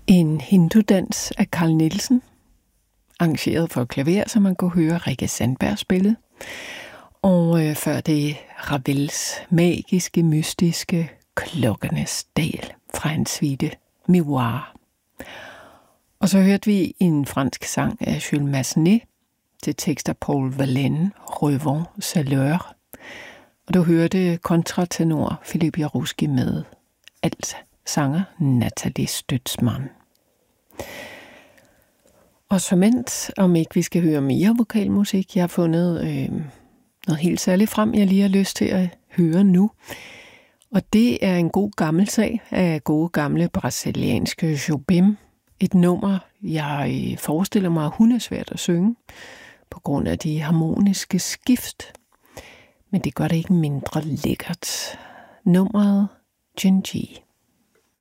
En hindudans af Carl Nielsen, arrangeret for klaver, så man kunne høre Rikke Sandberg spille. Og før det Ravels magiske, mystiske Klokkernes Dal fra en suite Miroir. Og så hørte vi en fransk sang af Jules Massenet til tekst af Paul Verlaine, Revent Saleur. Og du hørte kontratenor Philippe Jarouski med alt sanger Nathalie Stutzmann. Og såmænd, om ikke vi skal høre mere vokalmusik, jeg har fundet noget helt særligt frem, jeg lige har lyst til at høre nu. Og det er en god gammel sag af gode gamle brasilianske Jobim. Et nummer, jeg forestiller mig, hun er svært at synge på grund af de harmoniske skift. Men det gør det ikke mindre lækkert. Nummeret Genji.